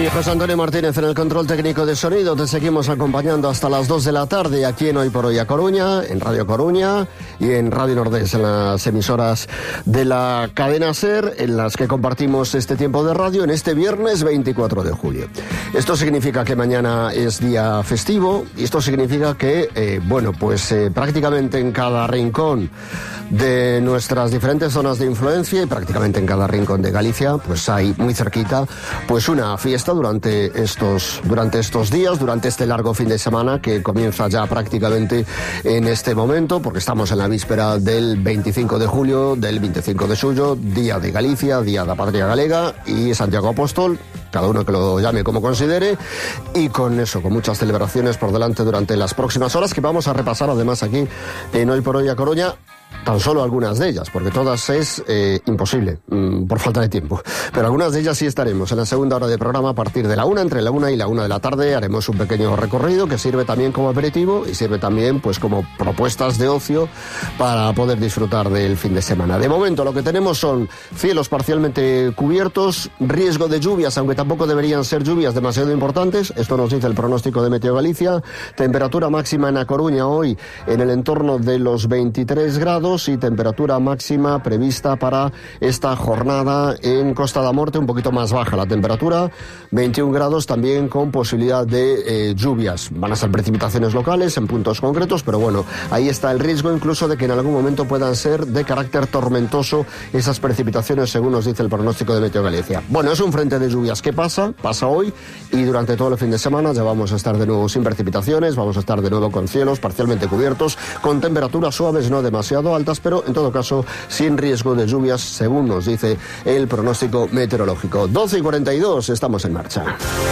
Y José Antonio Martínez en el control técnico de sonido. Te seguimos acompañando hasta las 2 de la tarde aquí en Hoy por Hoy a Coruña, en Radio Coruña y en Radio Nordés, en las emisoras de la cadena SER, en las que compartimos este tiempo de radio en este viernes 24 de julio. Esto significa que mañana es día festivo y esto significa que, prácticamente en cada rincón de nuestras diferentes zonas de influencia y prácticamente en cada rincón de Galicia, pues hay muy cerquita, pues una fiesta durante estos días, durante este largo fin de semana que comienza ya prácticamente en este momento, porque estamos en la víspera del 25 de julio, del 25 de Xullo, Día de Galicia, Día de la Patria Galega y Santiago Apóstol, cada uno que lo llame como considere, y con eso, con muchas celebraciones por delante durante las próximas horas que vamos a repasar además aquí en Hoy por Hoy a Coruña. Tan solo algunas de ellas, porque todas es imposible, por falta de tiempo. Pero algunas de ellas sí estaremos en la segunda hora de programa a partir de la 1, entre la 1 y la 1 de la tarde. Haremos un pequeño recorrido que sirve también como aperitivo y sirve también pues como propuestas de ocio para poder disfrutar del fin de semana. De momento lo que tenemos son cielos parcialmente cubiertos, riesgo de lluvias, aunque tampoco deberían ser lluvias demasiado importantes. Esto nos dice el pronóstico de Meteo Galicia. Temperatura máxima en A Coruña hoy en el entorno de los 23 grados. Y temperatura máxima prevista para esta jornada en Costa da Morte, un poquito más baja la temperatura, 21 grados también con posibilidad de lluvias. Van a ser precipitaciones locales en puntos concretos, pero bueno, ahí está el riesgo incluso de que en algún momento puedan ser de carácter tormentoso esas precipitaciones, según nos dice el pronóstico de Meteo Galicia. Bueno, es un frente de lluvias que pasa hoy y durante todo el fin de semana ya vamos a estar de nuevo sin precipitaciones, vamos a estar de nuevo con cielos parcialmente cubiertos, con temperaturas suaves, no demasiado altas, pero en todo caso sin riesgo de lluvias, según nos dice el pronóstico meteorológico. 12:42, estamos en marcha.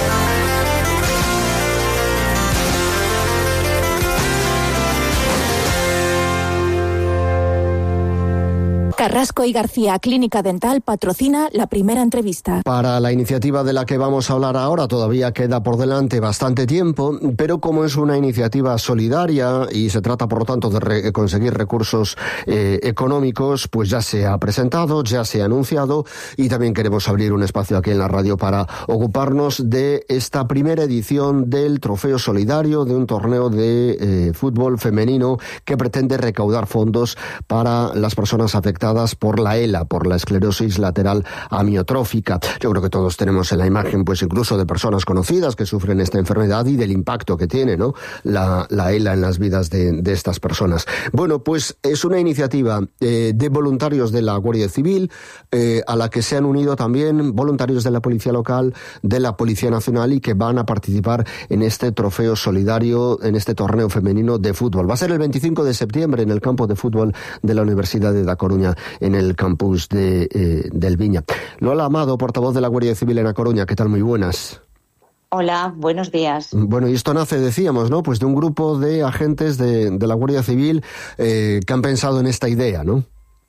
Carrasco y García Clínica Dental patrocina la primera entrevista. Para la iniciativa de la que vamos a hablar ahora todavía queda por delante bastante tiempo, pero como es una iniciativa solidaria y se trata por lo tanto de conseguir recursos económicos, pues ya se ha presentado, ya se ha anunciado y también queremos abrir un espacio aquí en la radio para ocuparnos de esta primera edición del Trofeo Solidario, de un torneo de fútbol femenino que pretende recaudar fondos para las personas afectadas por la ELA, por la esclerosis lateral amiotrófica. Yo creo que todos tenemos en la imagen, pues incluso de personas conocidas que sufren esta enfermedad y del impacto que tiene, ¿no?, la ELA en las vidas de estas personas. Bueno, pues es una iniciativa de voluntarios de la Guardia Civil, a la que se han unido también voluntarios de la Policía Local, de la Policía Nacional y que van a participar en este trofeo solidario, en este torneo femenino de fútbol. Va a ser el 25 de septiembre en el campo de fútbol de la Universidad de Da Coruña, en el campus del Viña. Lola Amado, portavoz de la Guardia Civil en A Coruña, ¿qué tal? Muy buenas. Hola, buenos días. Bueno, y esto nace, decíamos, ¿no?, pues de un grupo de agentes de la Guardia Civil que han pensado en esta idea, ¿no?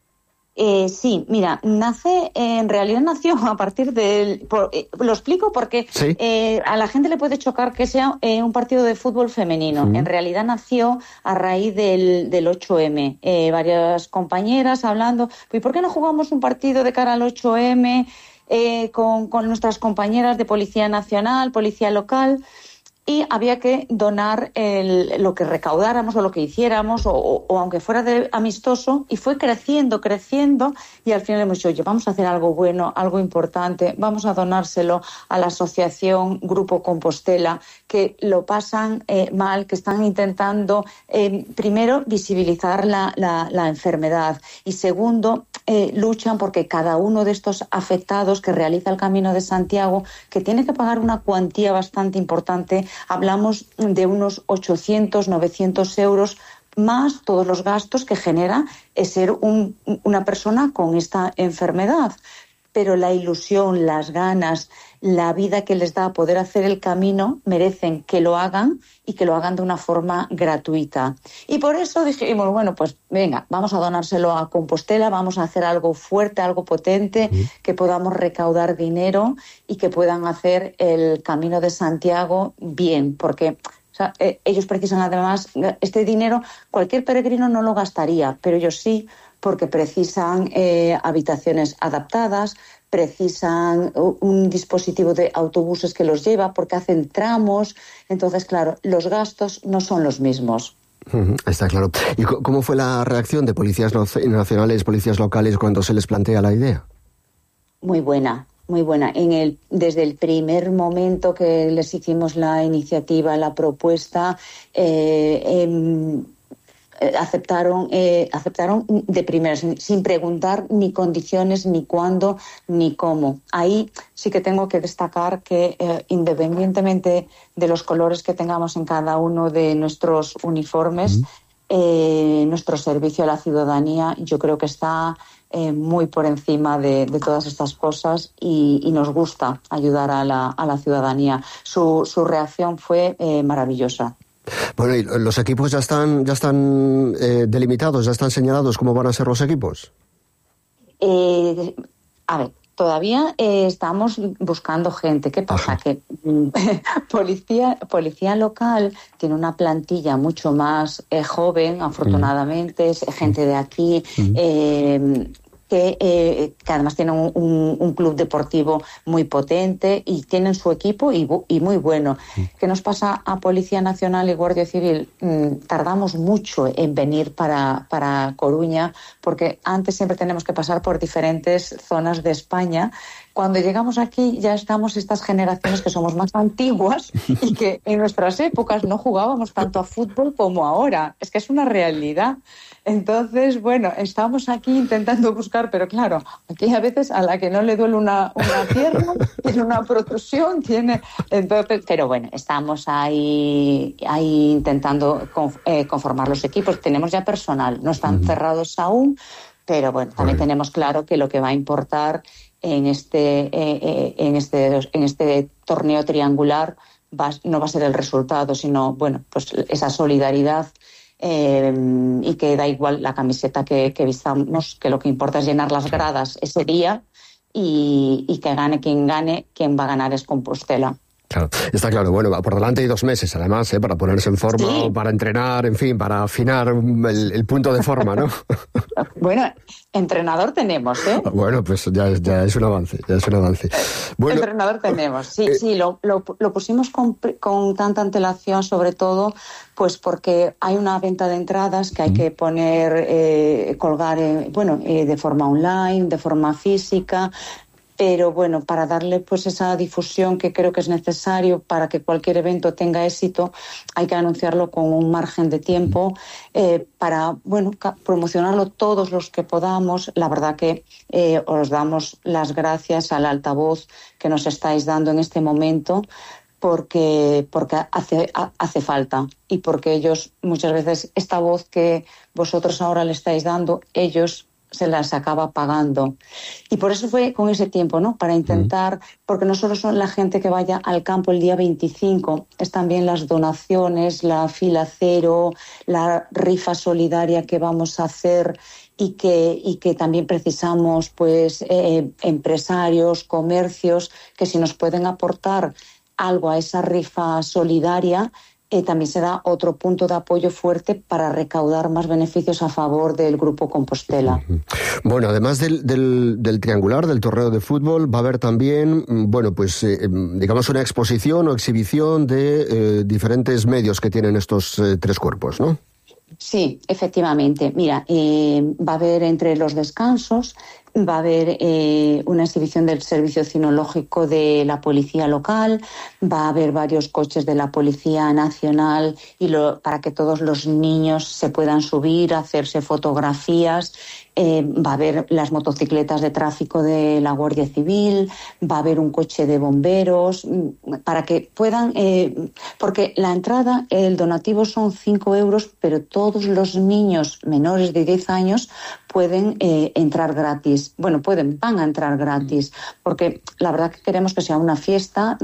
Sí, mira, en realidad nació a partir lo explico porque ¿sí? A la gente le puede chocar que sea un partido de fútbol femenino. En realidad nació a raíz del 8M. Varias compañeras hablando, ¿y por qué no jugamos un partido de cara al 8M con nuestras compañeras de Policía Nacional, Policía Local? Y había que donar lo que recaudáramos o lo que hiciéramos, o aunque fuera amistoso, y fue creciendo, y al final hemos dicho, oye, vamos a hacer algo bueno, algo importante, vamos a donárselo a la asociación Grupo Compostela, que lo pasan mal, que están intentando, primero, visibilizar la enfermedad, y segundo, luchan porque cada uno de estos afectados que realiza el Camino de Santiago, que tiene que pagar una cuantía bastante importante, hablamos de unos 800, 900 euros, más todos los gastos que genera ser una persona con esta enfermedad. Pero la ilusión, las ganas, la vida que les da poder hacer el camino merecen que lo hagan y que lo hagan de una forma gratuita. Y por eso dijimos, bueno, pues venga, vamos a donárselo a Compostela, vamos a hacer algo fuerte, algo potente, que podamos recaudar dinero y que puedan hacer el Camino de Santiago bien, porque ellos precisan además este dinero, cualquier peregrino no lo gastaría, pero ellos sí, porque precisan habitaciones adaptadas, precisan un dispositivo de autobuses que los lleva porque hacen tramos. Entonces, claro, los gastos no son los mismos. Está claro. ¿Y cómo fue la reacción de policías nacionales, policías locales cuando se les plantea la idea? Muy buena. Muy buena. Desde el primer momento que les hicimos la iniciativa, la propuesta, aceptaron de primeras, sin preguntar ni condiciones, ni cuándo, ni cómo. Ahí sí que tengo que destacar que independientemente de los colores que tengamos en cada uno de nuestros uniformes, nuestro servicio a la ciudadanía yo creo que está muy por encima de todas estas cosas y nos gusta ayudar a la ciudadanía. Su reacción fue maravillosa. Bueno, ¿y los equipos ya están delimitados, ya están señalados cómo van a ser los equipos? A ver, todavía estamos buscando gente. ¿Qué pasa? Que policía local tiene una plantilla mucho más joven, afortunadamente, es gente de aquí, que además tienen un club deportivo muy potente y tienen su equipo y muy bueno. ¿Qué nos pasa a Policía Nacional y Guardia Civil? Tardamos mucho en venir para Coruña porque antes siempre tenemos que pasar por diferentes zonas de España. Cuando llegamos aquí ya estamos estas generaciones que somos más antiguas y que en nuestras épocas no jugábamos tanto a fútbol como ahora. Es que es una realidad. Entonces, bueno, estamos aquí intentando buscar, pero claro, aquí a veces a la que no le duele una pierna, tiene una protrusión, entonces, pero bueno, estamos ahí intentando conformar los equipos. Tenemos ya personal, no están cerrados aún, pero bueno, también tenemos claro que lo que va a importar en este torneo triangular no va a ser el resultado, sino bueno, pues esa solidaridad. Y que da igual la camiseta que vistamos, que lo que importa es llenar las gradas ese día y que gane, quien va a ganar es Compostela. Claro, está claro. Bueno, por delante hay 2 meses, además, para ponerse en forma, sí, para entrenar, en fin, para afinar el punto de forma, ¿no? Bueno, entrenador tenemos, ¿eh? Bueno, pues ya es un avance, Bueno, entrenador tenemos, sí, lo pusimos con tanta antelación, sobre todo, pues porque hay una venta de entradas que hay que poner, colgar, de forma online, de forma física. Pero bueno, para darle pues esa difusión que creo que es necesario para que cualquier evento tenga éxito, hay que anunciarlo con un margen de tiempo para promocionarlo todos los que podamos. La verdad que os damos las gracias al altavoz que nos estáis dando en este momento, porque hace falta y porque ellos muchas veces esta voz que vosotros ahora le estáis dando, ellos se las acaba pagando. Y por eso fue con ese tiempo, ¿no? Para intentar, porque no solo son la gente que vaya al campo el día 25, es también las donaciones, la fila cero, la rifa solidaria que vamos a hacer y que también precisamos, pues, empresarios, comercios, que si nos pueden aportar algo a esa rifa solidaria, también será otro punto de apoyo fuerte para recaudar más beneficios a favor del Grupo Compostela. Bueno, además del triangular, del torneo de fútbol, va a haber también, digamos, una exposición o exhibición de diferentes medios que tienen estos 3 cuerpos, ¿no? Sí, efectivamente. Mira, va a haber entre los descansos, va a haber una exhibición del servicio cinológico de la policía local, va a haber varios coches de la Policía Nacional para que todos los niños se puedan subir, hacerse fotografías. Va a haber las motocicletas de tráfico de la Guardia Civil, va a haber un coche de bomberos, para que puedan, porque la entrada, el donativo son 5 euros, pero todos los niños menores de 10 años pueden entrar gratis. Bueno, van a entrar gratis, porque la verdad que queremos que sea una fiesta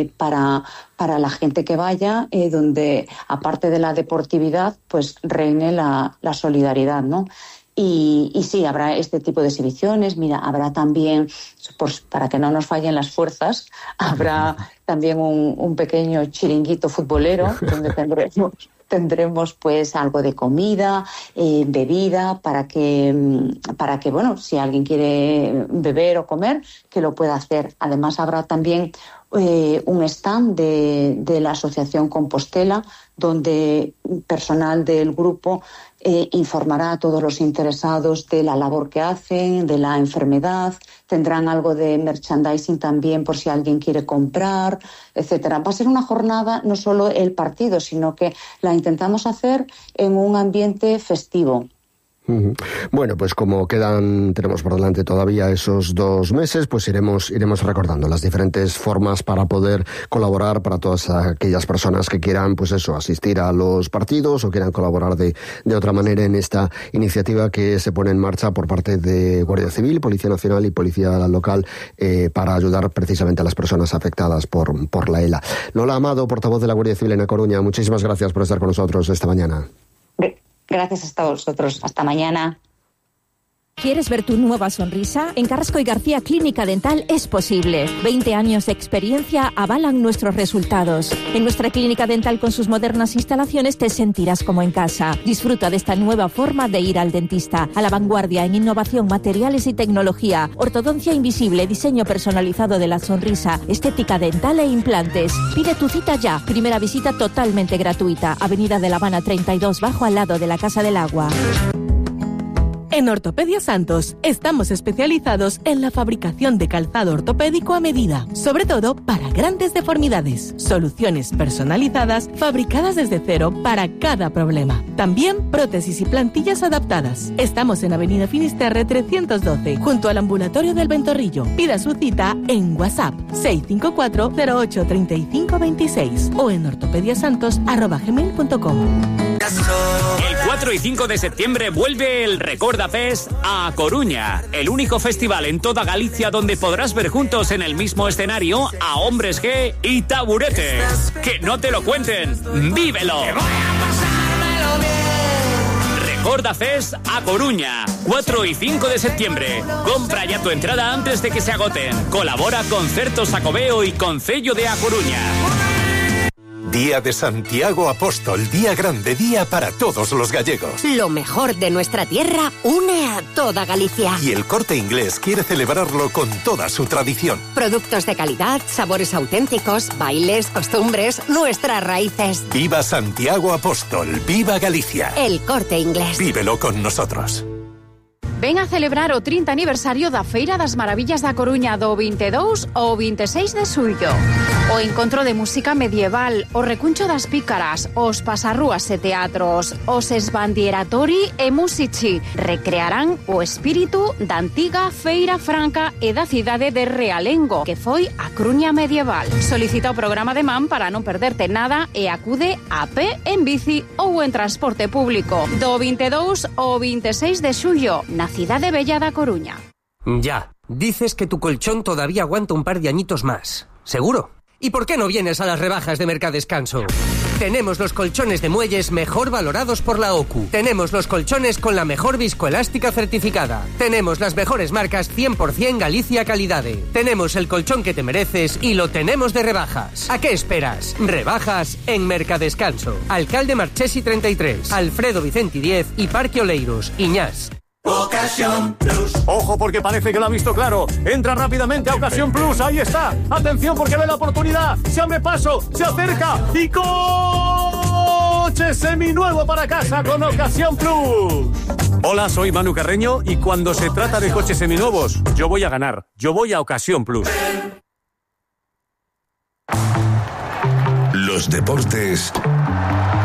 para la gente que vaya, donde aparte de la deportividad, pues reine la solidaridad, ¿no? Y sí, habrá este tipo de exhibiciones. Mira, habrá también, pues, para que no nos fallen las fuerzas, habrá también un pequeño chiringuito futbolero donde tendremos tendremos pues algo de comida, bebida, para que bueno, si alguien quiere beber o comer, que lo pueda hacer. Además habrá también un stand de la Asociación Compostela, donde personal del grupo informará a todos los interesados de la labor que hacen, de la enfermedad. Tendrán algo de merchandising también por si alguien quiere comprar, etcétera. Va a ser una jornada, no solo el partido, sino que la intentamos hacer en un ambiente festivo. Bueno, pues como tenemos por delante todavía esos 2 meses, pues iremos recordando las diferentes formas para poder colaborar para todas aquellas personas que quieran, pues eso, asistir a los partidos o quieran colaborar de otra manera en esta iniciativa que se pone en marcha por parte de Guardia Civil, Policía Nacional y Policía Local para ayudar precisamente a las personas afectadas por la ELA. Lola Amado, portavoz de la Guardia Civil en A Coruña, muchísimas gracias por estar con nosotros esta mañana. Gracias a vosotros. Hasta mañana. ¿Quieres ver tu nueva sonrisa? En Carrasco y García Clínica Dental es posible. 20 años de experiencia avalan nuestros resultados. En nuestra clínica dental con sus modernas instalaciones te sentirás como en casa. Disfruta de esta nueva forma de ir al dentista. A la vanguardia en innovación, materiales y tecnología. Ortodoncia invisible, diseño personalizado de la sonrisa, estética dental e implantes. Pide tu cita ya. Primera visita totalmente gratuita. Avenida de La Habana 32 Bajo, al lado de la Casa del Agua. En Ortopedia Santos estamos especializados en la fabricación de calzado ortopédico a medida, sobre todo para grandes deformidades. Soluciones personalizadas fabricadas desde cero para cada problema. También prótesis y plantillas adaptadas. Estamos en Avenida Finisterre 312, junto al ambulatorio del Ventorrillo. Pida su cita en WhatsApp 654 08 35 26 o en ortopediasantos@gmail.com. El 4 y 5 de septiembre vuelve el Recorda Fest a Coruña, el único festival en toda Galicia donde podrás ver juntos en el mismo escenario a Hombres G y Taburete. ¡Que no te lo cuenten! ¡Vívelo! Recorda Fest a Coruña, 4 y 5 de septiembre. Compra ya tu entrada antes de que se agoten. Colabora Concertos Xacobeo y Concello de A Coruña. Día de Santiago Apóstol, día grande, día para todos los gallegos. Lo mejor de nuestra tierra une a toda Galicia. Y el Corte Inglés quiere celebrarlo con toda su tradición. Productos de calidad, sabores auténticos, bailes, costumbres, nuestras raíces. Viva Santiago Apóstol, viva Galicia. El Corte Inglés. Vívelo con nosotros. Ven a celebrar o 30 aniversario da Feira das Maravillas da Coruña do 22 ao 26 de xullo. O encontro de música medieval, o recuncho das pícaras, os pasarrúas e teatros, os esbandieratori e musici recrearán o espírito da antiga Feira Franca e da cidade de Realengo, que foi a Coruña medieval. Solicita o programa de Man para non perderte nada e acude a pé, en bici ou en transporte público. Do 22 ao 26 de xullo, na cidade bella da Coruña. Ya, dices que tu colchón todavía aguanta un par de añitos más. ¿Seguro? ¿Y por qué no vienes a las rebajas de Mercadescanso? Tenemos los colchones de muelles mejor valorados por la OCU. Tenemos los colchones con la mejor viscoelástica certificada. Tenemos las mejores marcas 100% Galicia Calidade. Tenemos el colchón que te mereces y lo tenemos de rebajas. ¿A qué esperas? Rebajas en Mercadescanso. Alcalde Marchesi 33, Alfredo Vicenti 10 y Parque Oleiros, Iñás. Ocasión Plus. Ojo, porque parece que lo ha visto claro. Entra rápidamente a Ocasión Plus. Ahí está. Atención, porque ve la oportunidad. Se abre paso, se acerca y coche seminuevo para casa con Ocasión Plus. Hola, soy Manu Carreño y cuando se trata de coches seminuevos, yo voy a ganar. Yo voy a Ocasión Plus. Los deportes